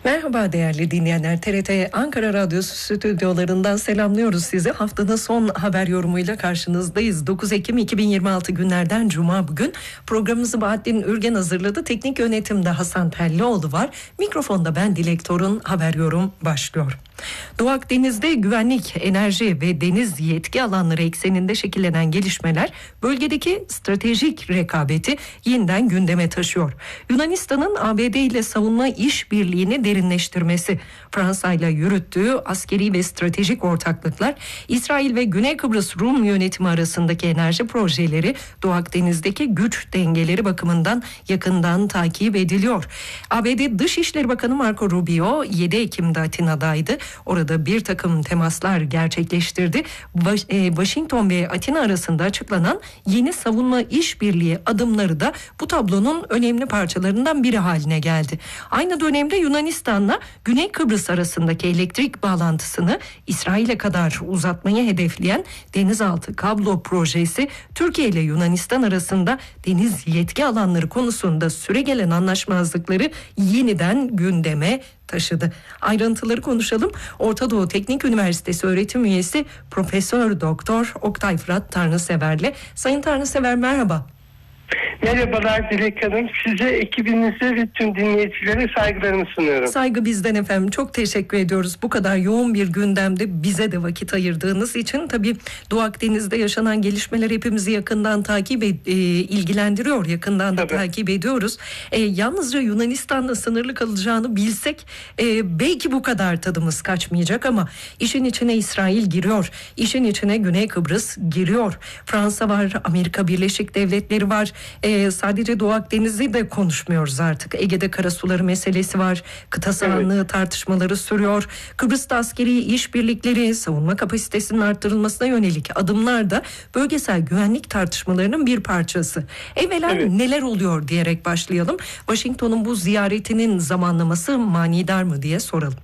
Merhaba değerli dinleyenler, TRT Ankara Radyosu stüdyolarından selamlıyoruz sizi. Haftanın son haber yorumuyla karşınızdayız. 9 Ekim 2026 günlerden Cuma bugün. Programımızı Bahattin Ürgen hazırladı. Teknik yönetimde Hasan Tellioğlu var. Mikrofonda ben Dilek Torun, haber yorum başlıyor. Doğu Akdeniz'de güvenlik, enerji ve deniz yetki alanları ekseninde şekillenen gelişmeler bölgedeki stratejik rekabeti yeniden gündeme taşıyor. Yunanistan'ın ABD ile savunma işbirliğini derinleştirmesi, Fransa ile yürüttüğü askeri ve stratejik ortaklıklar, İsrail ve Güney Kıbrıs Rum yönetimi arasındaki enerji projeleri Doğu Akdeniz'deki güç dengeleri bakımından yakından takip ediliyor. ABD Dışişleri Bakanı Marco Rubio 7 Ekim'de Atina'daydı. Orada bir takım temaslar gerçekleştirdi. Washington ve Atina arasında açıklanan yeni savunma işbirliği adımları da bu tablonun önemli parçalarından biri haline geldi. Aynı dönemde Yunanistan'la Güney Kıbrıs arasındaki elektrik bağlantısını İsrail'e kadar uzatmayı hedefleyen denizaltı kablo projesi, Türkiye ile Yunanistan arasında deniz yetki alanları konusunda süregelen anlaşmazlıkları yeniden gündeme taşıdı. Ayrıntıları konuşalım. Orta Doğu Teknik Üniversitesi öğretim üyesi Profesör Doktor Oktay Fırat Tanrısever'le. Sayın Tanrısever, merhaba. Merhabalar Dilek Hanım. Size, ekibinize ve tüm dinleyicilere saygılarımı sunuyorum. Saygı bizden efendim. Çok teşekkür ediyoruz. Bu kadar yoğun bir gündemde bize de vakit ayırdığınız için. Tabii Doğu Akdeniz'de yaşanan gelişmeler hepimizi yakından ilgilendiriyor. Yakından da takip ediyoruz. Yalnızca Yunanistan'la sınırlı kalacağını bilsek belki bu kadar tadımız kaçmayacak ama işin içine İsrail giriyor. İşin içine Güney Kıbrıs giriyor. Fransa var, Amerika Birleşik Devletleri var. Sadece Doğu Akdeniz'i de konuşmuyoruz artık. Ege'de karasuları meselesi var. Kıta sahanlığı tartışmaları sürüyor. Kıbrıs'ta askeri işbirlikleri, savunma kapasitesinin arttırılmasına yönelik adımlar da bölgesel güvenlik tartışmalarının bir parçası. Evvela neler oluyor diyerek başlayalım. Washington'un bu ziyaretinin zamanlaması manidar mı diye soralım.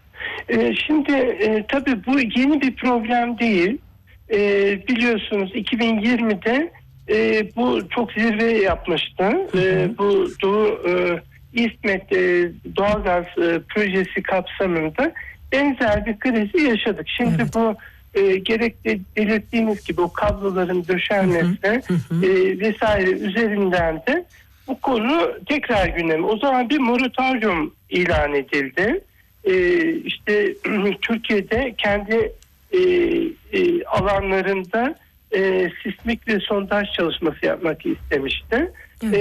Şimdi tabii bu yeni bir problem değil. Biliyorsunuz 2020'de bu çok zirve yapmıştı. Bu Doğu İsmet doğalgaz projesi kapsamında benzer bir krizi yaşadık. Şimdi bu gerek de belirttiğiniz gibi o kabloların döşenmesi vesaire üzerinden de bu konu tekrar gündeme. O zaman bir moratorium ilan edildi. İşte Türkiye'de kendi alanlarında sismik ve sondaj çalışması yapmak istemişti.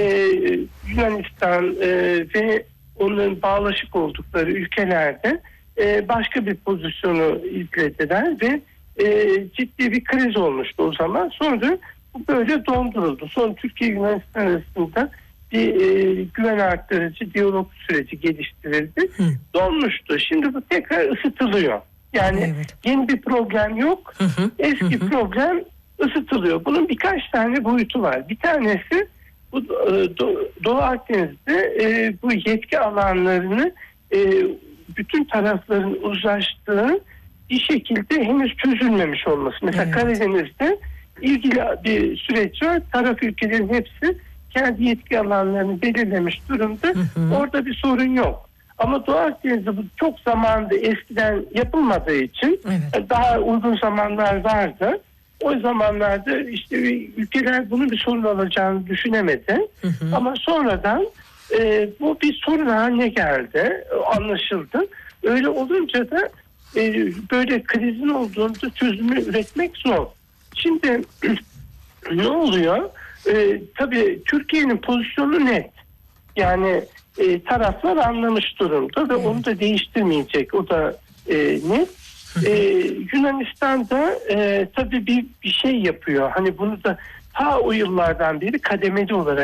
Yunanistan ve onun bağlaşık oldukları ülkelerde başka bir pozisyonu izlediler ve ciddi bir kriz olmuştu o zaman. Sonra bu böyle donduruldu. Sonra Türkiye-Yunanistan arasında bir güven arttırıcı diyalog süreci geliştirildi. Donmuştu. Şimdi bu tekrar ısıtılıyor. Yani yeni bir problem yok. Eski problem ısıtılıyor. Bunun birkaç tane boyutu var. Bir tanesi bu Doğu Akdeniz'de bu yetki alanlarını bütün tarafların uzlaştığı bir şekilde henüz çözülmemiş olması. Mesela Karadeniz'de ilgili bir süreç var. Taraf ülkelerin hepsi kendi yetki alanlarını belirlemiş durumda. Orada bir sorun yok. Ama Doğu Akdeniz'de bu çok zamanda eskiden yapılmadığı için daha uzun zamanlar vardı. O zamanlarda işte ülkeler bunun bir sorun olacağını düşünemedi. Ama sonradan bu bir sorun haline geldi, anlaşıldı. Öyle olunca da böyle krizin olduğunda çözümü üretmek zor. Şimdi ne oluyor? Tabii Türkiye'nin pozisyonu net. Yani taraflar anlamış durumda ve onu da değiştirmeyecek. O da net. Yunanistan'da tabii bir şey yapıyor. Hani bunu da ta o yıllardan beri kademeli olarak